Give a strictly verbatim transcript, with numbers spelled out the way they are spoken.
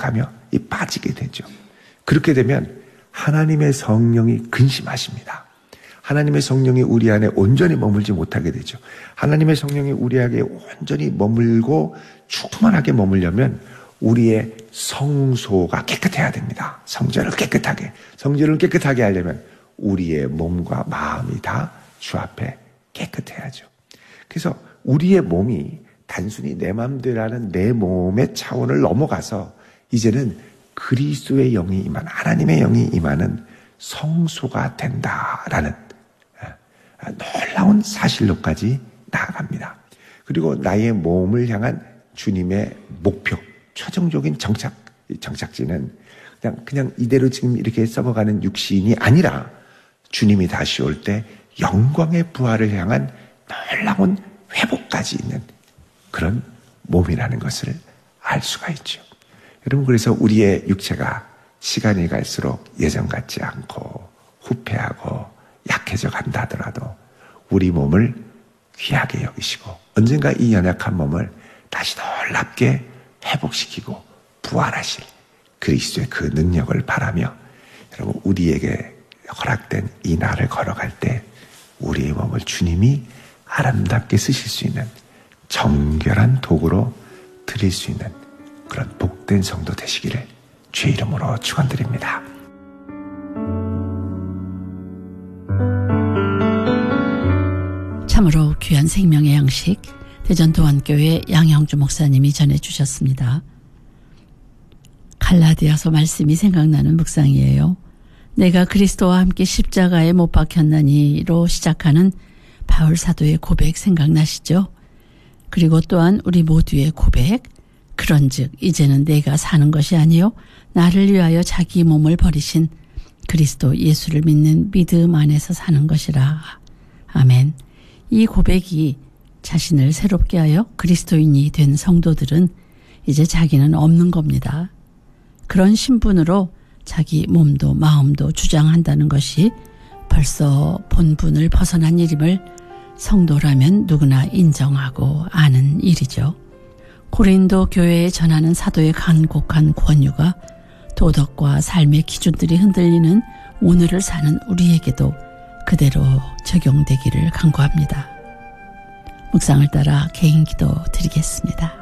고백하며 이 빠지게 되죠. 그렇게 되면 하나님의 성령이 근심하십니다. 하나님의 성령이 우리 안에 온전히 머물지 못하게 되죠. 하나님의 성령이 우리 안에 온전히 머물고 충만하게 머물려면 우리의 성소가 깨끗해야 됩니다. 성전을 깨끗하게. 성전을 깨끗하게 하려면 우리의 몸과 마음이 다 주 앞에 깨끗해야죠. 그래서 우리의 몸이 단순히 내 마음대로 하는 내 몸의 차원을 넘어가서 이제는 그리스도의 영이 임하는, 하나님의 영이 임하는 성소가 된다라는 놀라운 사실로까지 나아갑니다. 그리고 나의 몸을 향한 주님의 목표, 최종적인 정착, 정착지는 그냥, 그냥 이대로 지금 이렇게 썩어가는 육신이 아니라 주님이 다시 올 때 영광의 부활을 향한 놀라운 회복까지 있는 그런 몸이라는 것을 알 수가 있죠. 여러분, 그래서 우리의 육체가 시간이 갈수록 예전 같지 않고 후패하고 약해져 간다 하더라도 우리 몸을 귀하게 여기시고 언젠가 이 연약한 몸을 다시 놀랍게 회복시키고 부활하실 그리스도의 그 능력을 바라며 여러분, 우리에게 허락된 이 날을 걸어갈 때 우리의 몸을 주님이 아름답게 쓰실 수 있는 정결한 도구로 드릴 수 있는 그런 복된 성도 되시기를 주의 이름으로 축원드립니다. 참으로 귀한 생명의 양식 대전도안교회 양형주 목사님이 전해주셨습니다. 갈라디아서 말씀이 생각나는 묵상이에요. 내가 그리스도와 함께 십자가에 못 박혔나니로 시작하는 바울 사도의 고백 생각나시죠? 그리고 또한 우리 모두의 고백, 그런즉 이제는 내가 사는 것이 아니요 나를 위하여 자기 몸을 버리신 그리스도 예수를 믿는 믿음 안에서 사는 것이라. 아멘. 이 고백이 자신을 새롭게 하여 그리스도인이 된 성도들은 이제 자기는 없는 겁니다. 그런 신분으로 자기 몸도 마음도 주장한다는 것이 벌써 본분을 벗어난 일임을 성도라면 누구나 인정하고 아는 일이죠. 고린도 교회에 전하는 사도의 간곡한 권유가 도덕과 삶의 기준들이 흔들리는 오늘을 사는 우리에게도 그대로 적용되기를 간구합니다. 묵상을 따라 개인 기도 드리겠습니다.